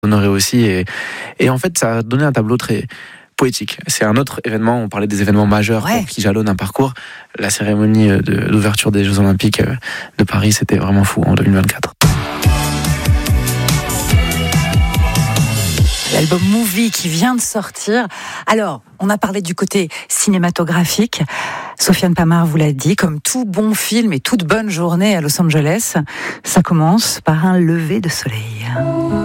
honoré aussi. Et en fait, ça a donné un tableau très poétique. C'est un autre événement, on parlait des événements majeurs qui jalonnent un parcours. La cérémonie d'ouverture des Jeux Olympiques de Paris, c'était vraiment fou en 2024. L'album Movie qui vient de sortir. Alors, on a parlé du côté cinématographique. Sofiane Pamart vous l'a dit, comme tout bon film et toute bonne journée à Los Angeles, ça commence par un lever de soleil.